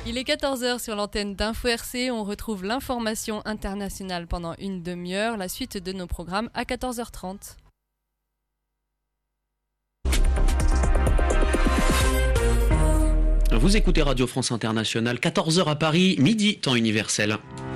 Il est 14h sur l'antenne d'Info RC. On retrouve l'information internationale pendant une demi-heure. La suite de nos programmes à 14h30. Vous écoutez Radio France Internationale, 14h à Paris, midi, temps universel.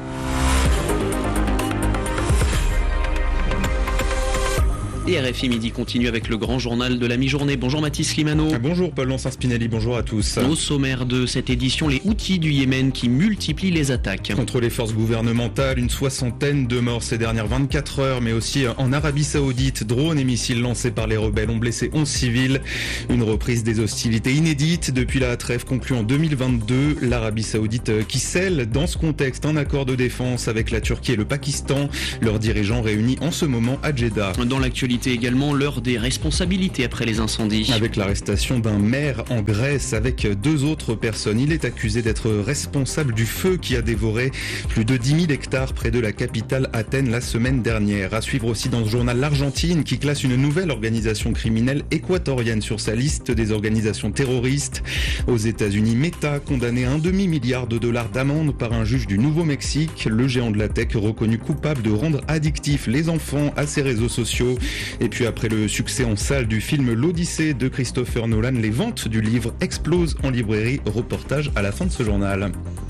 Et RFI Midi continue avec le grand journal de la mi-journée. Bonjour Mathis Slimano. Bonjour Paul-Lancin Spinelli, bonjour à tous. Au sommaire de cette édition, les Houthis du Yémen qui multiplient les attaques. Contre les forces gouvernementales, une soixantaine de morts ces dernières 24 heures, mais aussi en Arabie Saoudite, drones et missiles lancés par les rebelles ont blessé 11 civils. Une reprise des hostilités inédite depuis la trêve conclue en 2022. L'Arabie Saoudite qui scelle dans ce contexte un accord de défense avec la Turquie et le Pakistan, leurs dirigeants réunis en ce moment à Jeddah. Dans l'actualité également, l'heure des responsabilités après les incendies. Avec l'arrestation d'un maire en Grèce avec 2 autres personnes, il est accusé d'être responsable du feu qui a dévoré plus de 10 000 hectares près de la capitale Athènes la semaine dernière. À suivre aussi dans ce journal l'Argentine qui classe une nouvelle organisation criminelle équatorienne sur sa liste des organisations terroristes. Aux États-Unis, Meta condamné à $1,5 milliard d'amende par un juge du Nouveau-Mexique. Le géant de la tech reconnu coupable de rendre addictifs les enfants à ses réseaux sociaux. Et puis après le succès en salle du film L'Odyssée de Christopher Nolan, les ventes du livre explosent en librairie. Reportage à la fin de ce journal.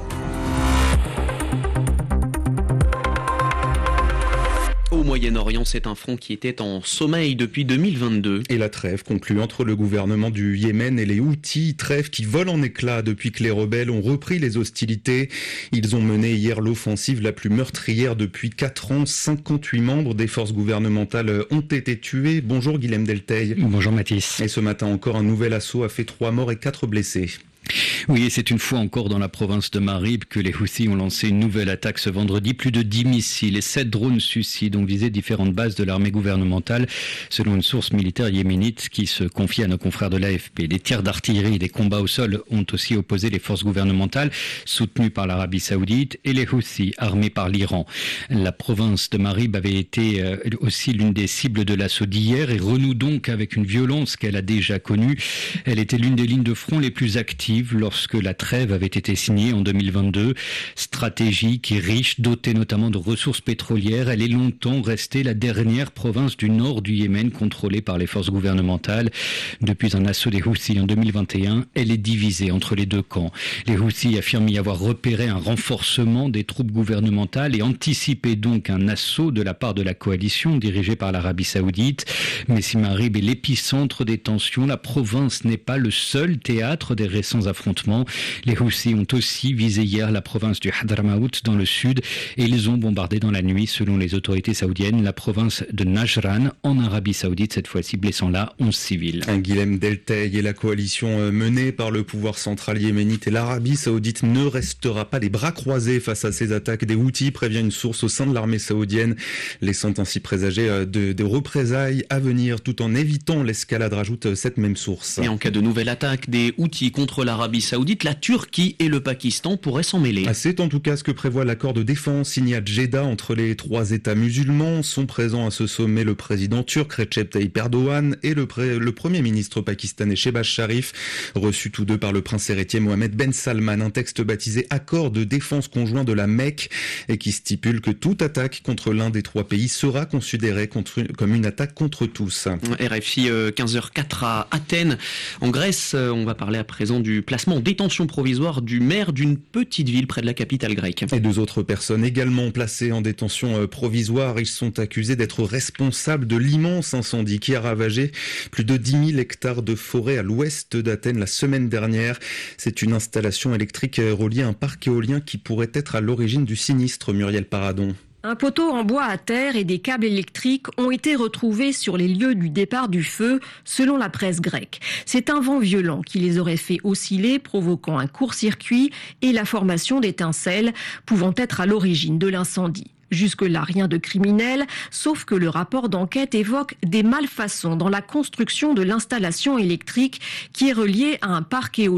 Au Moyen-Orient, c'est un front qui était en sommeil depuis 2022. Et la trêve conclue entre le gouvernement du Yémen et les Houthis, trêve qui vole en éclats depuis que les rebelles ont repris les hostilités. Ils ont mené hier l'offensive la plus meurtrière depuis 4 ans. 58 membres des forces gouvernementales ont été tués. Bonjour Guilhem Delteil. Bonjour Mathis. Et ce matin encore, un nouvel assaut a fait 3 morts et 4 blessés. Oui, et c'est une fois encore dans la province de Marib que les Houthis ont lancé une nouvelle attaque ce vendredi. Plus de 10 missiles et 7 drones suicides ont visé différentes bases de l'armée gouvernementale, selon une source militaire yéménite qui se confie à nos confrères de l'AFP. Des tirs d'artillerie et des combats au sol ont aussi opposé les forces gouvernementales, soutenues par l'Arabie Saoudite, et les Houthis, armés par l'Iran. La province de Marib avait été aussi l'une des cibles de l'assaut d'hier et renoue donc avec une violence qu'elle a déjà connue. Elle était l'une des lignes de front les plus actives lorsque la trêve avait été signée en 2022. Stratégique et riche, dotée notamment de ressources pétrolières, elle est longtemps restée la dernière province du nord du Yémen contrôlée par les forces gouvernementales. Depuis un assaut des Houthis en 2021, elle est divisée entre les deux camps. Les Houthis affirment y avoir repéré un renforcement des troupes gouvernementales et anticipé donc un assaut de la part de la coalition dirigée par l'Arabie Saoudite. Mais si Marib est l'épicentre des tensions, la province n'est pas le seul théâtre des récents affrontements. Les Houthis ont aussi visé hier la province du Hadramaout dans le sud et ils ont bombardé dans la nuit, selon les autorités saoudiennes, la province de Najran en Arabie Saoudite, cette fois-ci blessant là 11 civils. Guilhem Delteil et la coalition menée par le pouvoir central yéménite et l'Arabie Saoudite ne restera pas les bras croisés face à ces attaques des Houthis, prévient une source au sein de l'armée saoudienne, laissant ainsi présager de représailles à venir tout en évitant l'escalade, rajoute cette même source. Et en cas de nouvelle attaque des Houthis contre l'Arabie Saoudite, la Turquie et le Pakistan pourraient s'en mêler. C'est en tout cas ce que prévoit l'accord de défense signé à Jeddah entre les 3 États musulmans. Sont présents à ce sommet le président turc Recep Tayyip Erdogan et le premier ministre pakistanais Shehbaz Sharif, reçus tous deux par le prince héritier Mohammed Ben Salman. Un texte baptisé Accord de défense conjoint de la Mecque et qui stipule que toute attaque contre l'un des 3 pays sera considérée comme une attaque contre tous. RFI 15h04 à Athènes. En Grèce, on va parler à présent du placement en détention provisoire du maire d'une petite ville près de la capitale grecque. Et 2 autres personnes également placées en détention provisoire. Ils sont accusés d'être responsables de l'immense incendie qui a ravagé plus de 10 000 hectares de forêt à l'ouest d'Athènes la semaine dernière. C'est une installation électrique reliée à un parc éolien qui pourrait être à l'origine du sinistre, Muriel Paradon. Un poteau en bois à terre et des câbles électriques ont été retrouvés sur les lieux du départ du feu, selon la presse grecque. C'est un vent violent qui les aurait fait osciller, provoquant un court-circuit et la formation d'étincelles, pouvant être à l'origine de l'incendie. Jusque-là, rien de criminel, sauf que le rapport d'enquête évoque des malfaçons dans la construction de l'installation électrique qui est reliée à un parc éolien.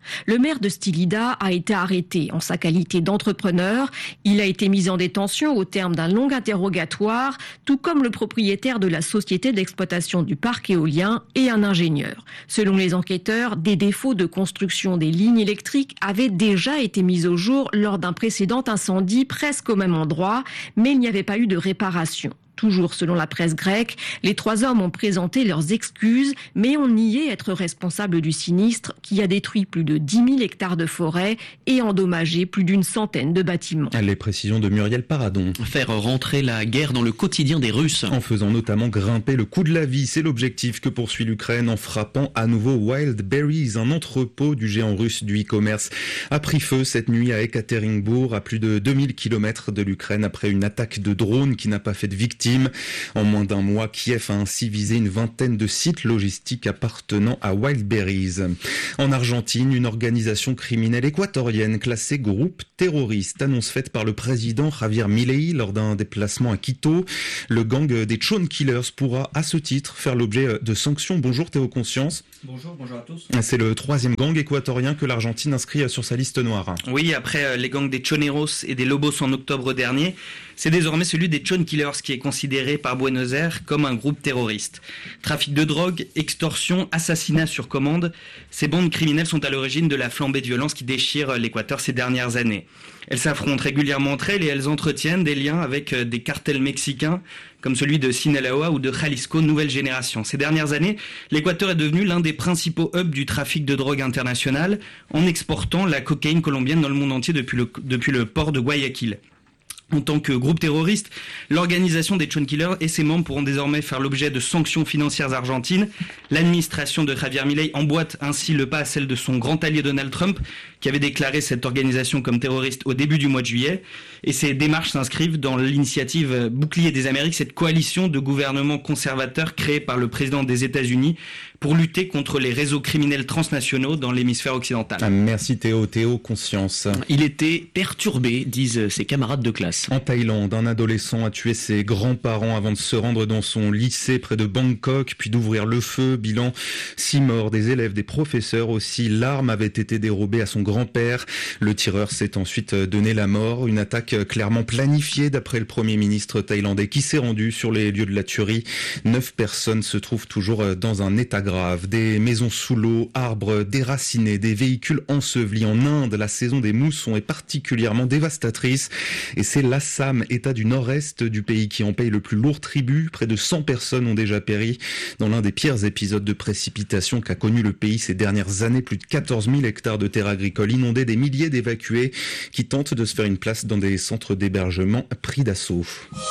Le maire de Stylida a été arrêté en sa qualité d'entrepreneur. Il a été mis en détention au terme d'un long interrogatoire, tout comme le propriétaire de la société d'exploitation du parc éolien et un ingénieur. Selon les enquêteurs, des défauts de construction des lignes électriques avaient déjà été mis au jour lors d'un précédent incendie presque au même endroit, mais il n'y avait pas eu de réparation. Toujours selon la presse grecque, les 3 hommes ont présenté leurs excuses, mais ont nié être responsables du sinistre qui a détruit plus de 10 000 hectares de forêt et endommagé plus d'une centaine de bâtiments. Les précisions de Muriel Paradon. Faire rentrer la guerre dans le quotidien des Russes. En faisant notamment grimper le coût de la vie, c'est l'objectif que poursuit l'Ukraine en frappant à nouveau Wildberries, un entrepôt du géant russe du e-commerce. A pris feu cette nuit à Ekaterinbourg, à plus de 2000 km de l'Ukraine, après une attaque de drone qui n'a pas fait de victimes. En moins d'un mois, Kiev a ainsi visé une vingtaine de sites logistiques appartenant à Wildberries. En Argentine, une organisation criminelle équatorienne classée groupe terroriste, annonce faite par le président Javier Milei lors d'un déplacement à Quito. Le gang des Chon Killers pourra à ce titre faire l'objet de sanctions. Bonjour Théo Conscience. Bonjour à tous. C'est le 3e gang équatorien que l'Argentine inscrit sur sa liste noire. Oui, après les gangs des Choneros et des Lobos en octobre dernier, c'est désormais celui des Chon Killers qui est considéré par Buenos Aires comme un groupe terroriste. Trafic de drogue, extorsion, assassinat sur commande, ces bandes criminelles sont à l'origine de la flambée de violence qui déchire l'Équateur ces dernières années. Elles s'affrontent régulièrement entre elles et elles entretiennent des liens avec des cartels mexicains comme celui de Sinaloa ou de Jalisco Nouvelle Génération. Ces dernières années, l'Équateur est devenu l'un des principaux hubs du trafic de drogue international en exportant la cocaïne colombienne dans le monde entier depuis le port de Guayaquil. En tant que groupe terroriste, l'organisation des Chon Killers et ses membres pourront désormais faire l'objet de sanctions financières argentines. L'administration de Javier Milei emboîte ainsi le pas à celle de son grand allié Donald Trump, qui avait déclaré cette organisation comme terroriste au début du mois de juillet. Et ces démarches s'inscrivent dans l'initiative Bouclier des Amériques, cette coalition de gouvernements conservateurs créée par le président des États-Unis pour lutter contre les réseaux criminels transnationaux dans l'hémisphère occidental. Merci Théo Conscience. Il était perturbé, disent ses camarades de classe. En Thaïlande, un adolescent a tué ses grands-parents avant de se rendre dans son lycée près de Bangkok, puis d'ouvrir le feu. Bilan, 6 morts, des élèves, des professeurs aussi. L'arme avait été dérobée à son grand-père. Le tireur s'est ensuite donné la mort. Une attaque clairement planifiée d'après le Premier ministre thaïlandais qui s'est rendu sur les lieux de la tuerie. 9 personnes se trouvent toujours dans un état grave. Des maisons sous l'eau, arbres déracinés, des véhicules ensevelis. En Inde, la saison des moussons est particulièrement dévastatrice. Et c'est l'Assam, état du nord-est du pays, qui en paye le plus lourd tribut. Près de 100 personnes ont déjà péri dans l'un des pires épisodes de précipitation qu'a connu le pays ces dernières années. Plus de 14 000 hectares de terres agricoles inondées, des milliers d'évacués qui tentent de se faire une place dans des centres d'hébergement pris d'assaut.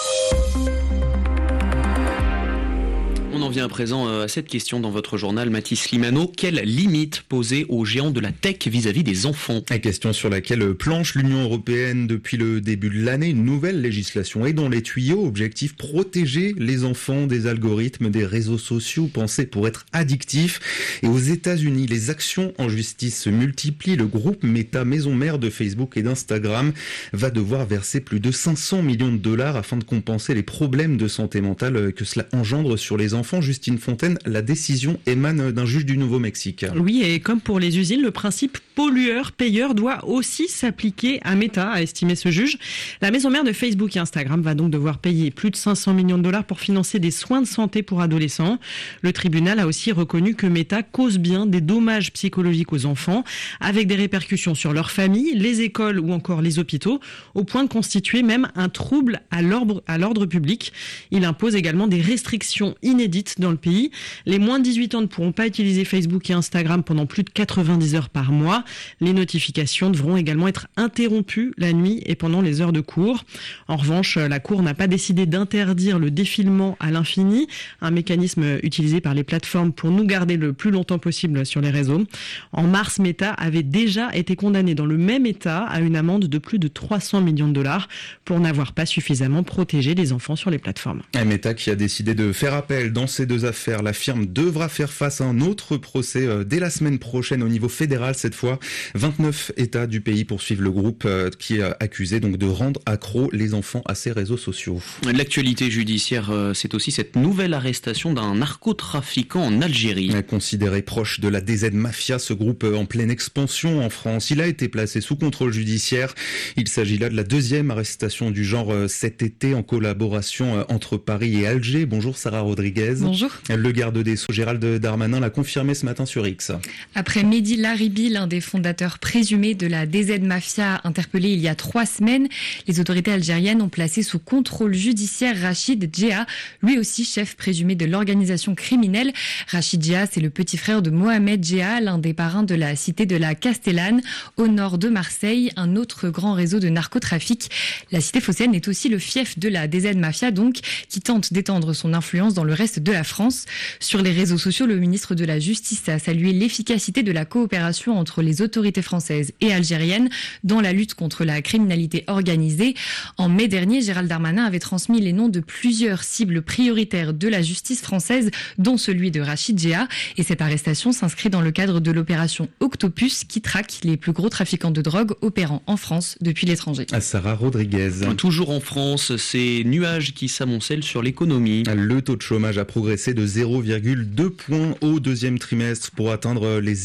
On en vient à présent à cette question dans votre journal, Mathis Limano. Quelle limite poser aux géants de la tech vis-à-vis des enfants ? La question sur laquelle planche l'Union européenne depuis le début de l'année. Une nouvelle législation est dans les tuyaux. Objectif, protéger les enfants des algorithmes des réseaux sociaux pensés pour être addictifs. Et aux États-Unis, les actions en justice se multiplient. Le groupe Meta, maison mère de Facebook et d'Instagram, va devoir verser plus de 500 millions de dollars afin de compenser les problèmes de santé mentale que cela engendre sur les enfants. Justine Fontaine, la décision émane d'un juge du Nouveau-Mexique. Oui, et comme pour les usines, le principe pollueur-payeur doit aussi s'appliquer à Meta, a estimé ce juge. La maison mère de Facebook et Instagram va donc devoir payer plus de 500 millions de dollars pour financer des soins de santé pour adolescents. Le tribunal a aussi reconnu que Meta cause bien des dommages psychologiques aux enfants, avec des répercussions sur leur famille, les écoles ou encore les hôpitaux, au point de constituer même un trouble à l'ordre public. Il impose également des restrictions inédites dans le pays. Les moins de 18 ans ne pourront pas utiliser Facebook et Instagram pendant plus de 90 heures par mois. Les notifications devront également être interrompues la nuit et pendant les heures de cours. En revanche, la Cour n'a pas décidé d'interdire le défilement à l'infini, un mécanisme utilisé par les plateformes pour nous garder le plus longtemps possible sur les réseaux. En mars, Meta avait déjà été condamné dans le même état à une amende de plus de 300 millions de dollars pour n'avoir pas suffisamment protégé les enfants sur les plateformes. Meta qui a décidé de faire appel dans dans ces deux affaires. La firme devra faire face à un autre procès dès la semaine prochaine au niveau fédéral cette fois. 29 États du pays poursuivent le groupe qui est accusé donc de rendre accro les enfants à ses réseaux sociaux. L'actualité judiciaire, c'est aussi cette nouvelle arrestation d'un narcotrafiquant en Algérie. Considéré proche de la DZ Mafia, ce groupe en pleine expansion en France, il a été placé sous contrôle judiciaire. Il s'agit là de la deuxième arrestation du genre cet été en collaboration entre Paris et Alger. Bonjour Sarah Rodriguez. Bonjour. Le garde des Sceaux Gérald Darmanin l'a confirmé ce matin sur X. Après Mehdi Laribi, l'un des fondateurs présumés de la DZ Mafia, interpellé il y a 3 semaines, les autorités algériennes ont placé sous contrôle judiciaire Rachid Djea, lui aussi chef présumé de l'organisation criminelle. Rachid Djea, c'est le petit frère de Mohamed Djea, l'un des parrains de la cité de la Castellane, au nord de Marseille, un autre grand réseau de narcotrafic. La cité phocéenne est aussi le fief de la DZ Mafia, donc, qui tente d'étendre son influence dans le reste de la France. Sur les réseaux sociaux, le ministre de la Justice a salué l'efficacité de la coopération entre les autorités françaises et algériennes dans la lutte contre la criminalité organisée. En mai dernier, Gérald Darmanin avait transmis les noms de plusieurs cibles prioritaires de la justice française, dont celui de Rachid Djea. Et cette arrestation s'inscrit dans le cadre de l'opération Octopus qui traque les plus gros trafiquants de drogue opérant en France depuis l'étranger. Sarah Rodriguez. Toujours en France, ces nuages qui s'amoncellent sur l'économie. Le taux de chômage a progressé de 0,2 points au deuxième trimestre pour atteindre les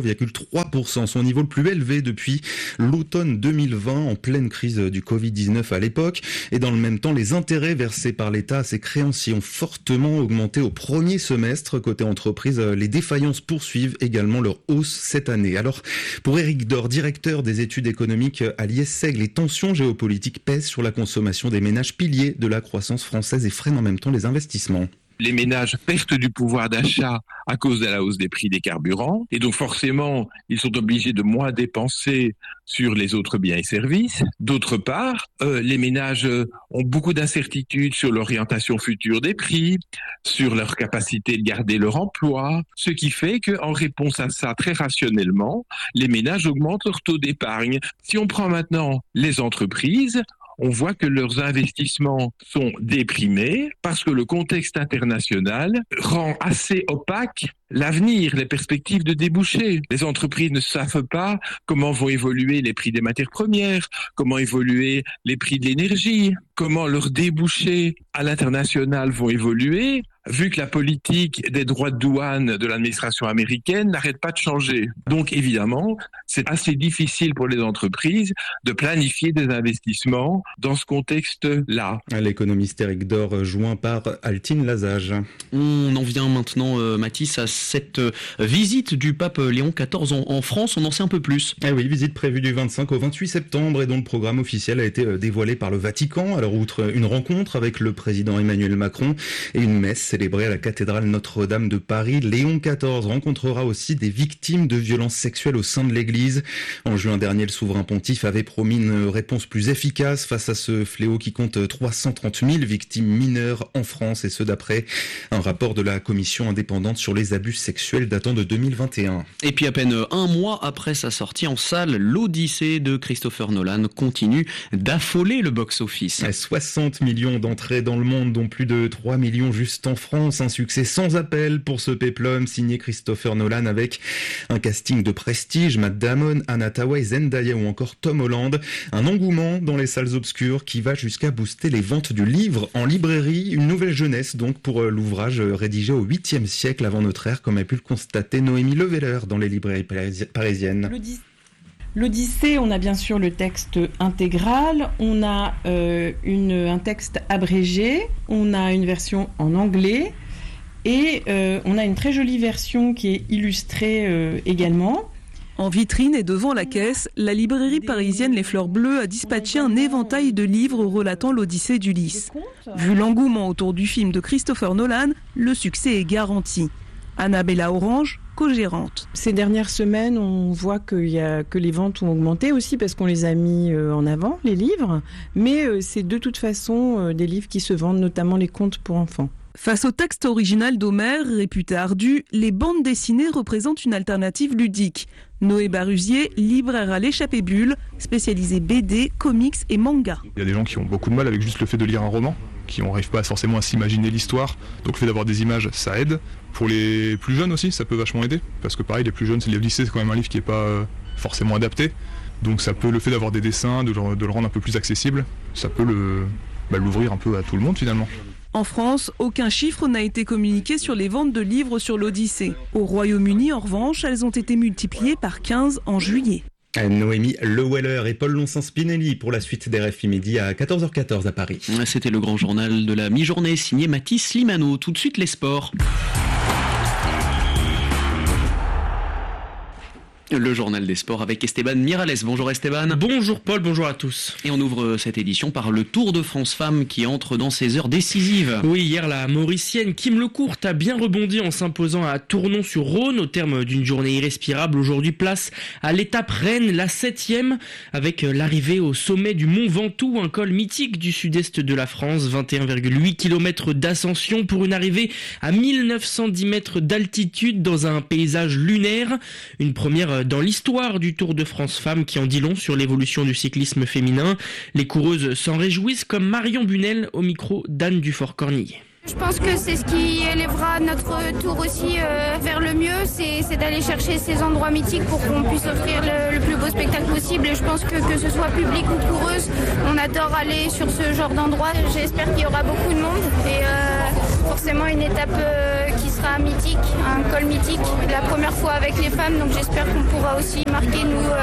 0,3%, son niveau le plus élevé depuis l'automne 2020, en pleine crise du Covid-19 à l'époque. Et dans le même temps, les intérêts versés par l'État à ses créanciers ont fortement augmenté au premier semestre. Côté entreprise, les défaillances poursuivent également leur hausse cette année. Alors, pour Éric Dor, directeur des études économiques à l'IESEG, les tensions géopolitiques pèsent sur la consommation des ménages, piliers de la croissance française, et freinent en même temps les investissements. Les ménages perdent du pouvoir d'achat à cause de la hausse des prix des carburants. Et donc forcément, ils sont obligés de moins dépenser sur les autres biens et services. D'autre part, les ménages ont beaucoup d'incertitudes sur l'orientation future des prix, sur leur capacité de garder leur emploi. Ce qui fait qu'en réponse à ça, très rationnellement, les ménages augmentent leur taux d'épargne. Si on prend maintenant les entreprises, on voit que leurs investissements sont déprimés parce que le contexte international rend assez opaque l'avenir, les perspectives de débouchés. Les entreprises ne savent pas comment vont évoluer les prix des matières premières, comment évoluer les prix de l'énergie, comment leurs débouchés à l'international vont évoluer, vu que la politique des droits de douane de l'administration américaine n'arrête pas de changer. Donc évidemment, c'est assez difficile pour les entreprises de planifier des investissements dans ce contexte-là. L'économiste Éric Dor, joint par Altine Lazage. On en vient maintenant, Mathis, à cette visite du pape Léon XIV en France. On en sait un peu plus. Eh oui, visite prévue du 25 au 28 septembre et dont le programme officiel a été dévoilé par le Vatican. Alors, outre une rencontre avec le président Emmanuel Macron et une messe célébrée à la cathédrale Notre-Dame de Paris, Léon XIV rencontrera aussi des victimes de violences sexuelles au sein de l'Église. En juin dernier, le souverain pontife avait promis une réponse plus efficace face à ce fléau qui compte 330 000 victimes mineures en France, et ce d'après un rapport de la commission indépendante sur les abus sexuels datant de 2021. Et puis à peine un mois après sa sortie en salle, l'Odyssée de Christopher Nolan continue d'affoler le box-office. 60 millions d'entrées dans le monde, dont plus de 3 millions juste en France. Un succès sans appel pour ce péplum signé Christopher Nolan, avec un casting de prestige, Matt Damon, Anna Tawai, Zendaya ou encore Tom Holland. Un engouement dans les salles obscures qui va jusqu'à booster les ventes du livre en librairie. Une nouvelle jeunesse donc pour l'ouvrage rédigé au 8e siècle avant notre ère, comme a pu le constater Noémie Leveller dans les librairies parisiennes. L'Odyssée, on a bien sûr le texte intégral, on a un texte abrégé, on a une version en anglais et on a une très jolie version qui est illustrée également. En vitrine et devant la caisse, la librairie parisienne Les Fleurs Bleues a dispatché un éventail de livres relatant l'Odyssée d'Ulysse. Vu l'engouement autour du film de Christopher Nolan, le succès est garanti. Annabella Orange, co-gérante. Ces dernières semaines, on voit que les ventes ont augmenté aussi parce qu'on les a mis en avant, les livres. Mais c'est de toute façon des livres qui se vendent, notamment les contes pour enfants. Face au texte original d'Homère, réputé ardu, les bandes dessinées représentent une alternative ludique. Noé Barusier, libraire à l'Échappée Bulle, spécialisé BD, comics et manga. Il y a des gens qui ont beaucoup de mal avec juste le fait de lire un roman. qui n'arrivent pas forcément à s'imaginer l'histoire. Donc le fait d'avoir des images, ça aide. Pour les plus jeunes aussi, ça peut vachement aider, parce que pareil, les plus jeunes, c'est le lycée, c'est quand même un livre qui n'est pas forcément adapté. Donc ça peut, le fait d'avoir des dessins, de le rendre un peu plus accessible, ça peut l'ouvrir un peu à tout le monde finalement. En France, aucun chiffre n'a été communiqué sur les ventes de livres sur l'Odyssée. Au Royaume-Uni, en revanche, elles ont été multipliées par 15 en juillet. Noémie Leweller et Paul Lonsin-Spinelli pour la suite des RFI Midi à 14h14 à Paris. C'était le grand journal de la mi-journée signé Mathis Limano. Tout de suite les sports. Le journal des sports avec Esteban Miralles. Bonjour Esteban. Bonjour Paul, bonjour à tous. Et on ouvre cette édition par le Tour de France Femmes qui entre dans ses heures décisives. Oui, hier la Mauricienne Kim Lecourt a bien rebondi en s'imposant à Tournon-sur-Rhône au terme d'une journée irrespirable. Aujourd'hui, place à l'étape Rennes, la 7e, avec l'arrivée au sommet du Mont Ventoux, un col mythique du sud-est de la France, 21,8 km d'ascension pour une arrivée à 1910 mètres d'altitude dans un paysage lunaire. Une première dans l'histoire du Tour de France Femmes qui en dit long sur l'évolution du cyclisme féminin. Les coureuses s'en réjouissent comme Marion Bunel au micro d'Anne Dufort-Cornillet. Je pense que c'est ce qui élèvera notre tour aussi vers le mieux, c'est d'aller chercher ces endroits mythiques pour qu'on puisse offrir le plus beau spectacle possible. Et je pense que ce soit public ou coureuse, on adore aller sur ce genre d'endroit. J'espère qu'il y aura beaucoup de monde et forcément une étape qui sera mythique, un col mythique, la première fois avec les femmes. Donc j'espère qu'on pourra aussi marquer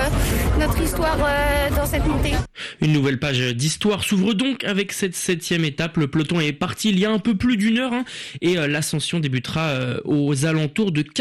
notre histoire dans cette montée. Une nouvelle page d'histoire s'ouvre donc avec cette 7e étape. Le peloton est parti il y a un peu plus d'une heure et l'ascension débutera aux alentours de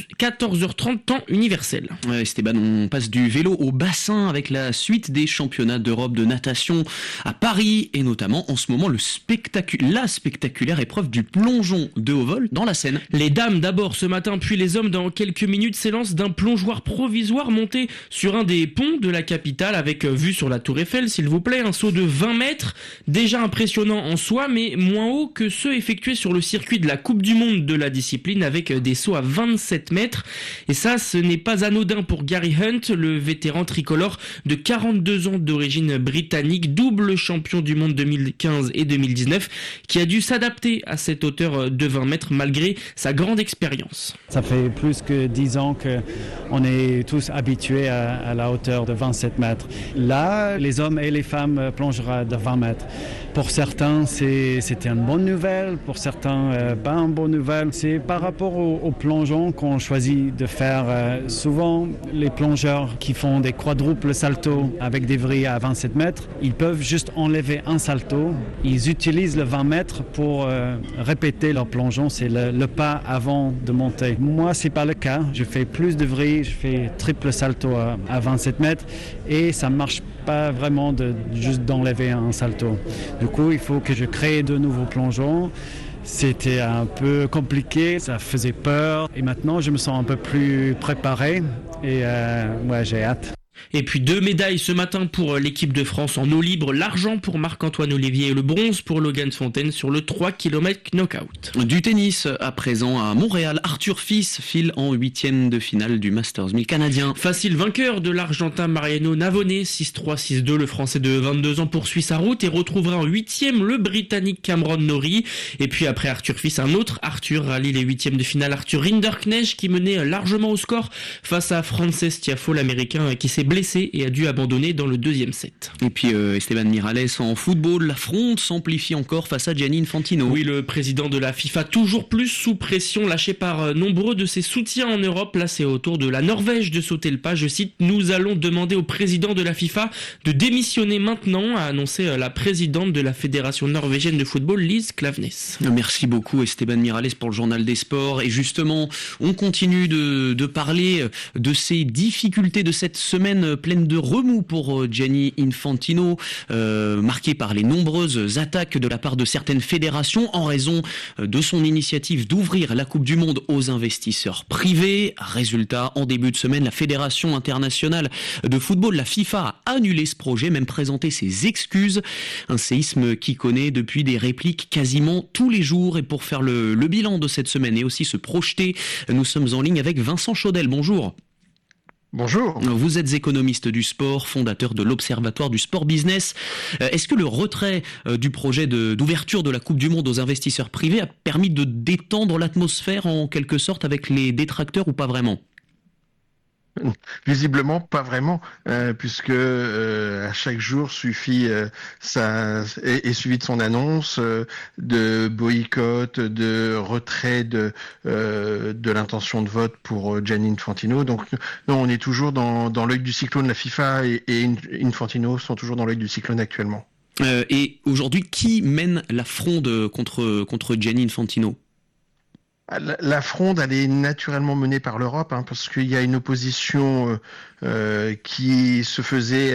14h30 temps universel. Esteban, on passe du vélo au bassin avec la suite des championnats d'Europe de natation à Paris et notamment en ce moment la spectaculaire épreuve du plongeon de haut vol dans la Seine. Les dames d'abord ce matin puis les hommes dans quelques minutes s'élancent d'un plongeoir provisoire monté sur un des ponts de la capitale avec vue sur la Tour Eiffel, s'il vous plaît, un saut de 20 mètres, déjà impressionnant en soi mais moins haut que ceux effectués sur le circuit de la Coupe du Monde de la discipline avec des sauts à 27 mètres. Et ça, ce n'est pas anodin pour Gary Hunt, le vétéran tricolore de 42 ans d'origine britannique, double champion du monde 2015 et 2019, qui a dû s'adapter à cette hauteur de 20 mètres malgré sa grande expérience. Ça fait plus que 10 ans qu'on est tous habitués à la hauteur de 27 mètres. Là, les hommes et les femmes plongeront de 20 mètres. Pour certains, c'était une bonne nouvelle. Pour certains, pas une bonne nouvelle. C'est par rapport aux plongeons qu'on choisit de faire. Souvent, les plongeurs qui font des quadruples saltos avec des vrilles à 27 mètres, ils peuvent juste enlever un salto. Ils utilisent le 20 mètres pour répéter leur plongeon. C'est le pas avant de monter. Moi, c'est pas le cas. Je fais plus de vrilles, je fais triple salto à 27 mètres et ça marche pas vraiment juste d'enlever un salto. Du coup, il faut que je crée de nouveaux plongeons. C'était un peu compliqué, ça faisait peur. Et maintenant, je me sens un peu plus préparé et j'ai hâte. Et puis 2 médailles ce matin pour l'équipe de France en eau libre, l'argent pour Marc-Antoine Olivier et le bronze pour Logan Fontaine sur le 3 km knockout. Du tennis à présent à Montréal, Arthur Fils file en 8e de finale du Masters 1000 canadien. Facile vainqueur de l'Argentin Mariano Navone, 6-3, 6-2, le Français de 22 ans poursuit sa route et retrouvera en 8e le Britannique Cameron Norrie. Et puis après Arthur Fils, un autre Arthur rallie les 8e de finale, Arthur Rinderknecht qui menait largement au score face à Frances Tiafoe, l'Américain qui s'est blessé et a dû abandonner dans le 2e set. Et puis Esteban Miralles en football, la fronde s'amplifie encore face à Gianni Infantino. Oui, le président de la FIFA toujours plus sous pression, lâché par nombreux de ses soutiens en Europe. Là, c'est au tour de la Norvège de sauter le pas. Je cite, nous allons demander au président de la FIFA de démissionner maintenant, a annoncé la présidente de la Fédération norvégienne de football, Lise Klaveness. Merci beaucoup Esteban Miralles pour le journal des sports. Et justement, on continue de parler de ces difficultés de cette semaine pleine de remous pour Gianni Infantino, marqué par les nombreuses attaques de la part de certaines fédérations en raison de son initiative d'ouvrir la Coupe du Monde aux investisseurs privés. Résultat, en début de semaine, la Fédération internationale de football, la FIFA, a annulé ce projet, même présenté ses excuses. Un séisme qui connaît depuis des répliques quasiment tous les jours. Et pour faire le bilan de cette semaine et aussi se projeter, nous sommes en ligne avec Vincent Chaudel. Bonjour. Bonjour. Vous êtes économiste du sport, fondateur de l'Observatoire du sport business. Est-ce que le retrait du projet d'ouverture de la Coupe du Monde aux investisseurs privés a permis de détendre l'atmosphère en quelque sorte avec les détracteurs ou pas vraiment ? Visiblement pas vraiment, puisque à chaque jour est suivi de son annonce de boycott, de retrait de l'intention de vote pour Gianni Infantino. Donc non, on est toujours dans l'œil du cyclone. La FIFA et Infantino sont toujours dans l'œil du cyclone actuellement. Et aujourd'hui, qui mène la fronde contre Gianni Infantino ? La fronde, elle est naturellement menée par l'Europe, parce qu'il y a une opposition qui se faisait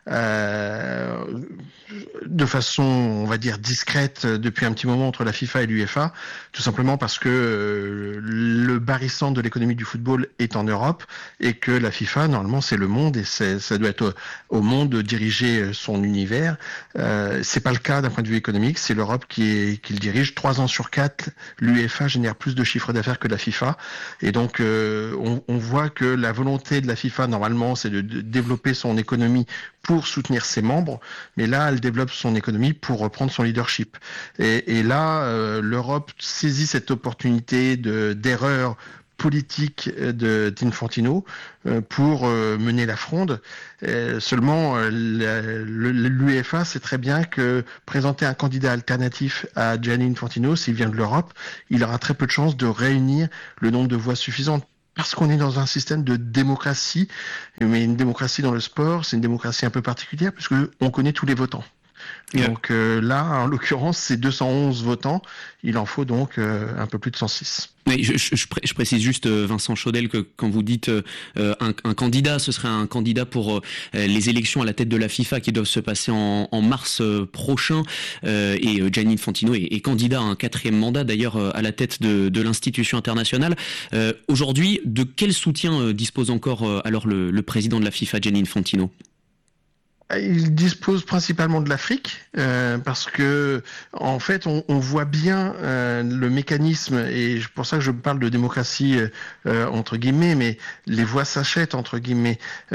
de façon, on va dire, discrète depuis un petit moment entre la FIFA et l'UEFA, tout simplement parce que le barycentre de l'économie du football est en Europe et que la FIFA, normalement, c'est le monde et ça doit être au monde de diriger son univers. C'est pas le cas d'un point de vue économique, c'est l'Europe qui le dirige. 3 ans sur 4, l'UEFA génère plus de chiffre d'affaires que la FIFA. Et donc, on voit que la volonté de la FIFA, normalement, c'est de développer son économie pour soutenir ses membres, mais là, elle développe son économie pour reprendre son leadership. Et là, l'Europe saisit cette opportunité d'erreur politique d'Infantino pour mener la fronde. Seulement, l'UEFA sait très bien que présenter un candidat alternatif à Gianni Infantino, s'il vient de l'Europe, il aura très peu de chances de réunir le nombre de voix suffisantes. Parce qu'on est dans un système de démocratie, mais une démocratie dans le sport, c'est une démocratie un peu particulière puisque on connaît tous les votants. Donc là, en l'occurrence, c'est 211 votants. Il en faut donc un peu plus de 106. Mais je précise juste, Vincent Chaudel, que quand vous dites un candidat, ce serait un candidat pour les élections à la tête de la FIFA qui doivent se passer en mars prochain. Et Gianni Infantino est candidat à un 4e mandat, d'ailleurs, à la tête de l'institution internationale. Aujourd'hui, de quel soutien dispose encore alors le président de la FIFA, Gianni Infantino ? Il dispose principalement de l'Afrique parce que en fait on voit bien le mécanisme et c'est pour ça que je parle de démocratie entre guillemets, mais les voix s'achètent entre guillemets.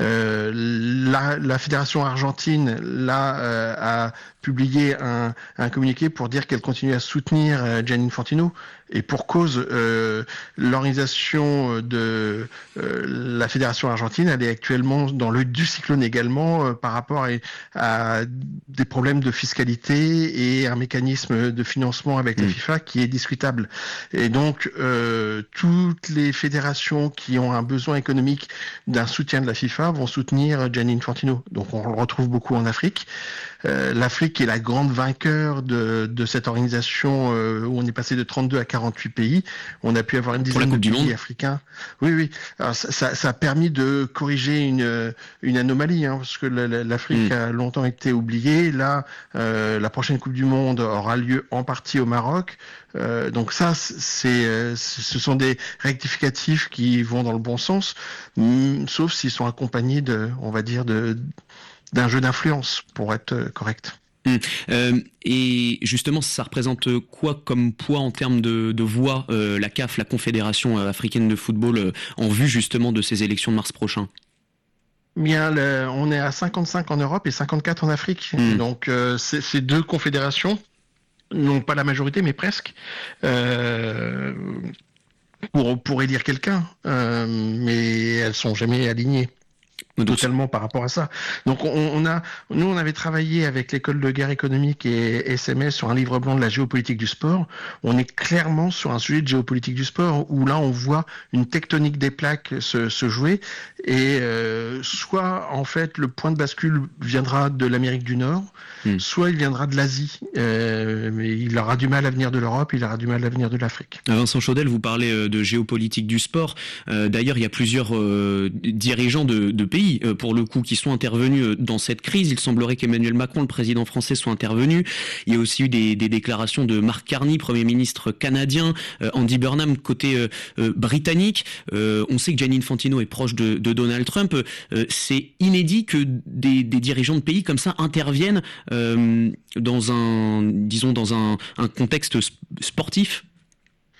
La fédération argentine a publié un communiqué pour dire qu'elle continue à soutenir Gianni Infantino. Et pour cause, l'organisation de la fédération argentine, elle est actuellement dans l'œil du cyclone également par rapport à des problèmes de fiscalité et un mécanisme de financement avec la FIFA qui est discutable. Et donc, toutes les fédérations qui ont un besoin économique d'un soutien de la FIFA vont soutenir Gianni Infantino. Donc, on le retrouve beaucoup en Afrique. L'Afrique est la grande vainqueur de cette organisation où on est passé de 32 à 48 pays. On a pu avoir une dizaine de pays africains. Oui. Alors, ça a permis de corriger une anomalie, parce que l'Afrique a longtemps été oubliée. Là, la prochaine Coupe du Monde aura lieu en partie au Maroc. Donc ça, ce sont des rectificatifs qui vont dans le bon sens, sauf s'ils sont accompagnés d'un jeu d'influence, pour être correct. Et justement, ça représente quoi comme poids en termes de voix, la CAF, la Confédération africaine de football, en vue justement de ces élections de mars prochain ? Bien, on est à 55 en Europe et 54 en Afrique. Donc ces deux confédérations n'ont pas la majorité, mais presque, pour élire quelqu'un, mais elles sont jamais alignées totalement par rapport à ça. Donc on avait travaillé avec l'école de guerre économique et SMS sur un livre blanc de la géopolitique du sport. On est clairement sur un sujet de géopolitique du sport où là on voit une tectonique des plaques se jouer et soit en fait le point de bascule viendra de l'Amérique du Nord, soit il viendra de l'Asie, mais il aura du mal à venir de l'Europe, il aura du mal à venir de l'Afrique. Vincent Chaudel, vous parlez de géopolitique du sport. D'ailleurs, il y a plusieurs dirigeants de pays pour le coup qui sont intervenus dans cette crise. Il semblerait qu'Emmanuel Macron, le président français, soit intervenu. Il y a aussi eu des déclarations de Mark Carney, Premier ministre canadien, Andy Burnham côté britannique. On sait que Gianni Infantino est proche de Donald Trump. C'est inédit que des dirigeants de pays comme ça interviennent dans un contexte sportif.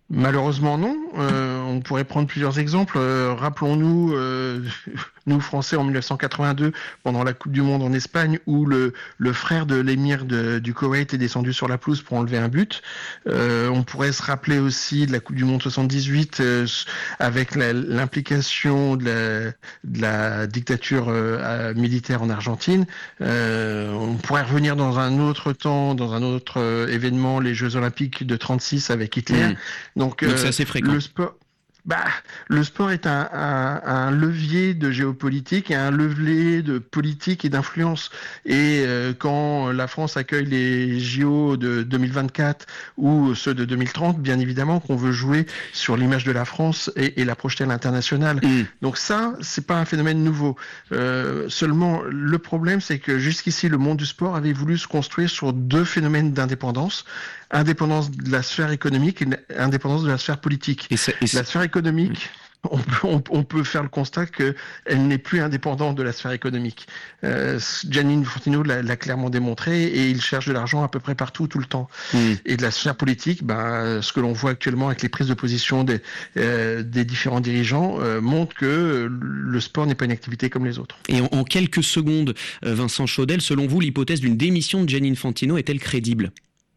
Malheureusement non. On pourrait prendre plusieurs exemples. Rappelons-nous, nous Français en 1982, pendant la Coupe du Monde en Espagne, où le frère de l'émir du Koweït est descendu sur la pelouse pour enlever un but. On pourrait se rappeler aussi de la Coupe du Monde 78 avec l'implication de la dictature militaire en Argentine. On pourrait revenir dans un autre temps, dans un autre événement, les Jeux Olympiques de 36 avec Hitler. Donc c'est assez fréquent. Le sport est un levier de géopolitique et un levier de politique et d'influence. Et quand la France accueille les JO de 2024 ou ceux de 2030, bien évidemment qu'on veut jouer sur l'image de la France et la projeter à l'international. Donc ça, c'est pas un phénomène nouveau. Seulement, le problème, c'est que jusqu'ici, le monde du sport avait voulu se construire sur deux phénomènes d'indépendance. Indépendance de la sphère économique et indépendance de la sphère politique. La sphère économique, on peut faire le constat qu'elle n'est plus indépendante de la sphère économique. Gianni Infantino l'a clairement démontré et il cherche de l'argent à peu près partout, tout le temps. Et de la sphère politique, ce que l'on voit actuellement avec les prises de position des différents dirigeants montre que le sport n'est pas une activité comme les autres. Et en quelques secondes, Vincent Chaudel, selon vous, l'hypothèse d'une démission de Gianni Infantino est-elle crédible ?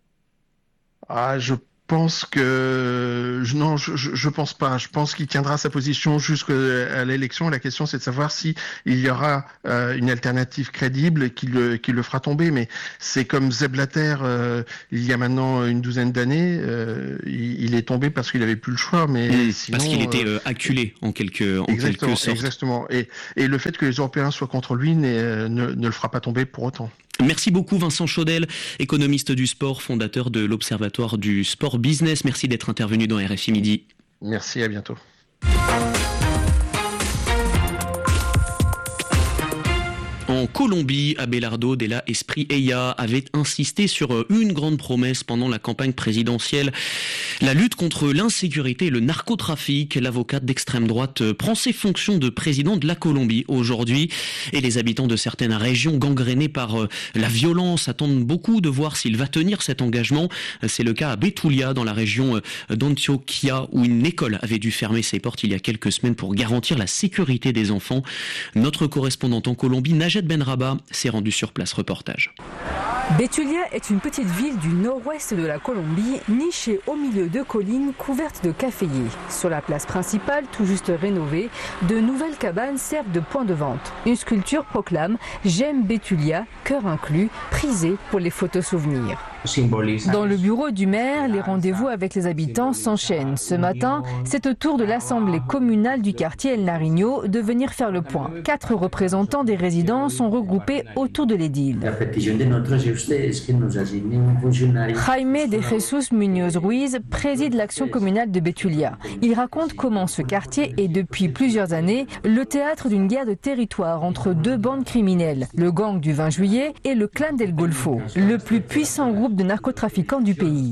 Je pense que non, je pense pas. Je pense qu'il tiendra sa position jusqu'à l'élection. La question, c'est de savoir si il y aura une alternative crédible qui le fera tomber. Mais c'est comme Sepp Blatter il y a maintenant une douzaine d'années. Il est tombé parce qu'il avait plus le choix. Mais sinon, parce qu'il était acculé en quelque sorte. Exactement. Et le fait que les Européens soient contre lui ne le fera pas tomber pour autant. Merci beaucoup Vincent Chaudel, économiste du sport, fondateur de l'Observatoire du Sport Business. Merci d'être intervenu dans RFI Midi. Merci, à bientôt. En Colombie, Abelardo Della Espriella avait insisté sur une grande promesse pendant la campagne présidentielle. La lutte contre l'insécurité et le narcotrafic. L'avocate d'extrême droite prend ses fonctions de président de la Colombie aujourd'hui. Et les habitants de certaines régions gangrénées par la violence attendent beaucoup de voir s'il va tenir cet engagement. C'est le cas à Betulia, dans la région d'Antioquia, où une école avait dû fermer ses portes il y a quelques semaines pour garantir la sécurité des enfants. Notre correspondante en Colombie, Najat Benraba, s'est rendue sur place. Reportage. Betulia est une petite ville du nord-ouest de la Colombie, nichée au milieu de collines couvertes de caféiers. Sur la place principale, tout juste rénovée, de nouvelles cabanes servent de point de vente. Une sculpture proclame « J'aime Betulia, cœur inclus, prisé pour les photos souvenirs ». Dans le bureau du maire, les rendez-vous avec les habitants s'enchaînent. Ce matin, c'est au tour de l'assemblée communale du quartier El Nariño de venir faire le point. 4 représentants des résidents sont regroupés autour de l'édile. Jaime de Jesus Muñoz Ruiz préside l'action communale de Betulia. Il raconte comment ce quartier est depuis plusieurs années le théâtre d'une guerre de territoire entre deux bandes criminelles, le gang du 20 juillet et le clan del Golfo, le plus puissant groupe de narcotrafiquants du pays.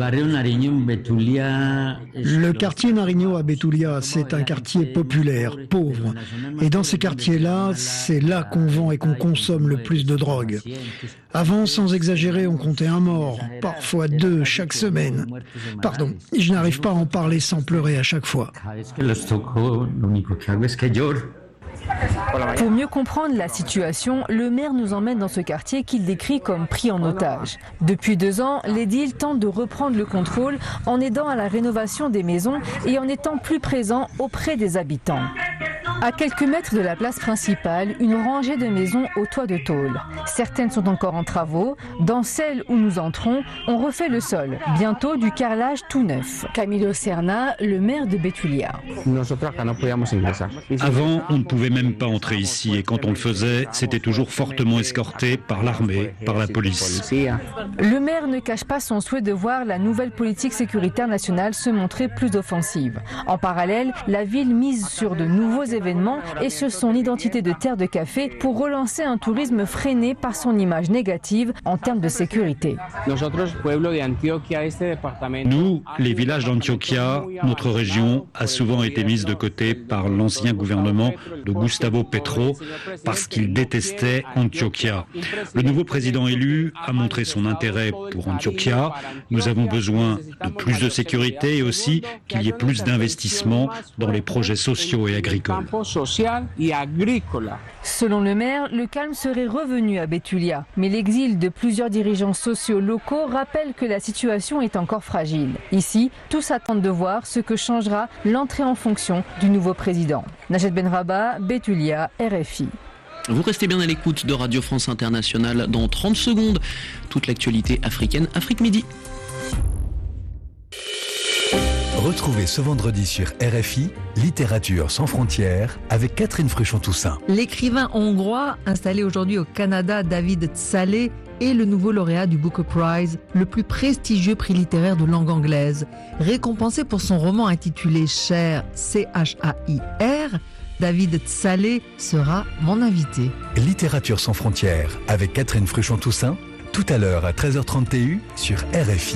Le quartier Nariño à Betulia, c'est un quartier populaire, pauvre. Et dans ces quartiers-là, c'est là qu'on vend et qu'on consomme le plus de drogue. Avant, sans exagérer, on comptait un mort, parfois 2 chaque semaine. Pardon, je n'arrive pas à en parler sans pleurer à chaque fois. Pour mieux comprendre la situation, le maire nous emmène dans ce quartier qu'il décrit comme pris en otage. Depuis 2 ans, l'édile tente de reprendre le contrôle en aidant à la rénovation des maisons et en étant plus présent auprès des habitants. À quelques mètres de la place principale, une rangée de maisons au toit de tôle. Certaines sont encore en travaux. Dans celle où nous entrons, on refait le sol. Bientôt du carrelage tout neuf. Camilo Serna, le maire de Betulia. Avant, on ne pouvait même pas entrer ici et quand on le faisait, c'était toujours fortement escorté par l'armée, par la police. Le maire ne cache pas son souhait de voir la nouvelle politique sécuritaire nationale se montrer plus offensive. En parallèle, la ville mise sur de nouveaux événements événements et sur son identité de terre de café pour relancer un tourisme freiné par son image négative en termes de sécurité. Nous, les villages d'Antioquia, notre région a souvent été mise de côté par l'ancien gouvernement de Gustavo Petro parce qu'il détestait Antioquia. Le nouveau président élu a montré son intérêt pour Antioquia. Nous avons besoin de plus de sécurité et aussi qu'il y ait plus d'investissements dans les projets sociaux et agricoles. Selon le maire, le calme serait revenu à Betulia. Mais l'exil de plusieurs dirigeants sociaux locaux rappelle que la situation est encore fragile. Ici, tous attendent de voir ce que changera l'entrée en fonction du nouveau président. Najat Benraba, Betulia, RFI. Vous restez bien à l'écoute de Radio France Internationale. Dans 30 secondes, toute l'actualité africaine, Afrique Midi. Retrouvez ce vendredi sur RFI, Littérature sans frontières, avec Catherine Fruchon-Toussaint. L'écrivain hongrois, installé aujourd'hui au Canada, David Tsalé, est le nouveau lauréat du Booker Prize, le plus prestigieux prix littéraire de langue anglaise. Récompensé pour son roman intitulé Cher, C-H-A-I-R, David Tsalé sera mon invité. Littérature sans frontières, avec Catherine Fruchon-Toussaint, tout à l'heure à 13h30 TU sur RFI.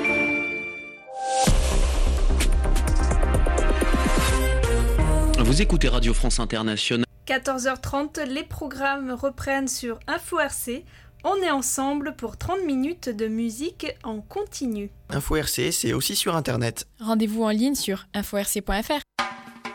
Vous écoutez Radio France Internationale. 14h30, les programmes reprennent sur Info RC. On est ensemble pour 30 minutes de musique en continu. Info RC, c'est aussi sur Internet. Rendez-vous en ligne sur info-rc.fr.